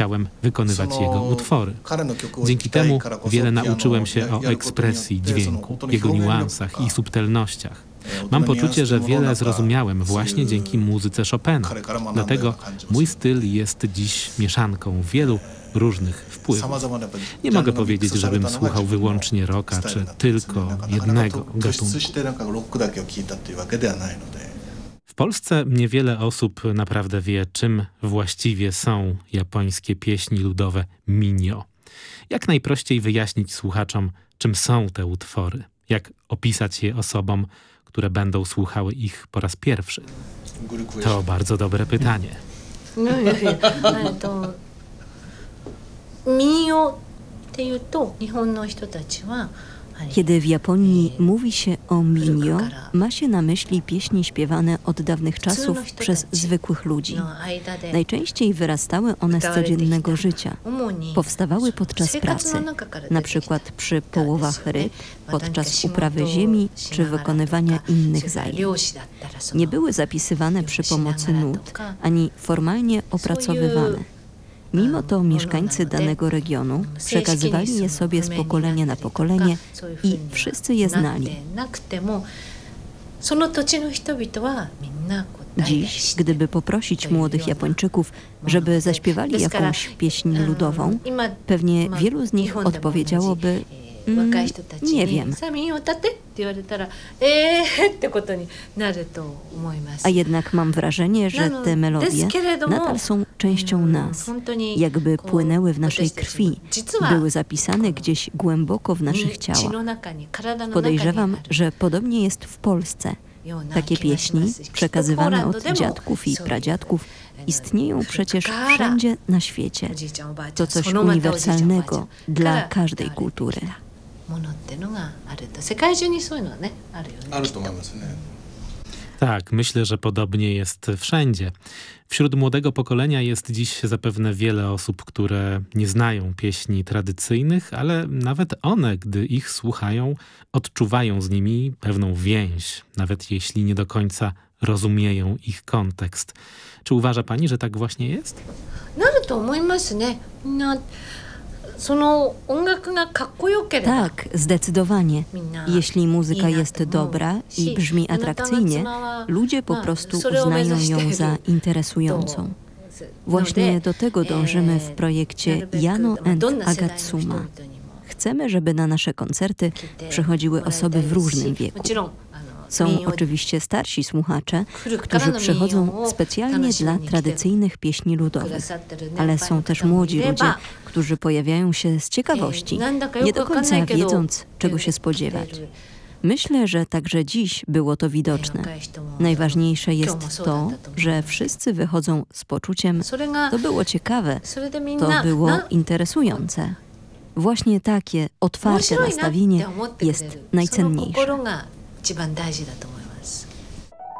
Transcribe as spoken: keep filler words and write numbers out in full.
chciałem wykonywać jego utwory. Dzięki temu wiele nauczyłem się o ekspresji dźwięku, jego niuansach i subtelnościach. Mam poczucie, że wiele zrozumiałem właśnie dzięki muzyce Chopina. Dlatego mój styl jest dziś mieszanką wielu różnych wpływów. Nie mogę powiedzieć, żebym słuchał wyłącznie rocka, czy tylko jednego gatunku. W Polsce niewiele osób naprawdę wie, czym właściwie są japońskie pieśni ludowe minyo. Jak najprościej wyjaśnić słuchaczom, czym są te utwory? Jak opisać je osobom, które będą słuchały ich po raz pierwszy? To bardzo dobre pytanie. Kiedy w Japonii mówi się o minyo, ma się na myśli pieśni śpiewane od dawnych czasów przez zwykłych ludzi. Najczęściej wyrastały one z codziennego życia. Powstawały podczas pracy, na przykład przy połowach ryb, podczas uprawy ziemi czy wykonywania innych zajęć. Nie były zapisywane przy pomocy nut, ani formalnie opracowywane. Mimo to mieszkańcy danego regionu przekazywali je sobie z pokolenia na pokolenie i wszyscy je znali. Dziś, gdyby poprosić młodych Japończyków, żeby zaśpiewali jakąś pieśń ludową, pewnie wielu z nich odpowiedziałoby: Mm, nie wiem. A jednak mam wrażenie, że te melodie nadal są częścią nas, jakby płynęły w naszej krwi, były zapisane gdzieś głęboko w naszych ciałach. Podejrzewam, że podobnie jest w Polsce. Takie pieśni, przekazywane od dziadków i pradziadków, istnieją przecież wszędzie na świecie. To coś uniwersalnego dla każdej kultury. Tak, myślę, że podobnie jest wszędzie. Wśród młodego pokolenia jest dziś zapewne wiele osób, które nie znają pieśni tradycyjnych, ale nawet one, gdy ich słuchają, odczuwają z nimi pewną więź, nawet jeśli nie do końca rozumieją ich kontekst. Czy uważa pani, że tak właśnie jest? Tak, zdecydowanie. Jeśli muzyka jest dobra i brzmi atrakcyjnie, ludzie po prostu uznają ją za interesującą. Właśnie do tego dążymy w projekcie Yano and Agatsuma. Chcemy, żeby na nasze koncerty przychodziły osoby w różnym wieku. Są oczywiście starsi słuchacze, którzy przychodzą specjalnie dla tradycyjnych pieśni ludowych, ale są też młodzi ludzie, którzy pojawiają się z ciekawości, nie do końca wiedząc, czego się spodziewać. Myślę, że także dziś było to widoczne. Najważniejsze jest to, że wszyscy wychodzą z poczuciem: to było ciekawe, to było interesujące. Właśnie takie otwarte nastawienie jest najcenniejsze.